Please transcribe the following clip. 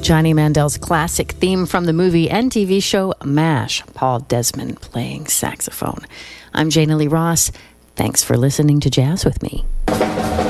Johnny Mandel's classic theme from the movie and TV show MASH, Paul Desmond playing saxophone. I'm Jana Lee Ross. Thanks for listening to Jazz with Me.